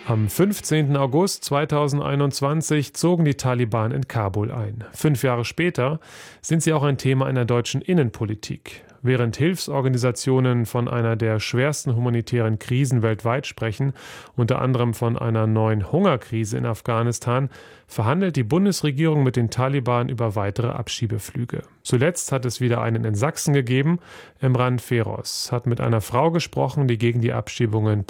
Am 15. August 2021 zogen die Taliban in Kabul ein. 5 Jahre später sind sie auch ein Thema in der deutschen Innenpolitik. Während Hilfsorganisationen von einer der schwersten humanitären Krisen weltweit sprechen, unter anderem von einer neuen Hungerkrise in Afghanistan, verhandelt die Bundesregierung mit den Taliban über weitere Abschiebeflüge. Zuletzt hat es wieder einen in Sachsen gegeben. Emran Feroz hat mit einer Frau gesprochen, die gegen die Abschiebungen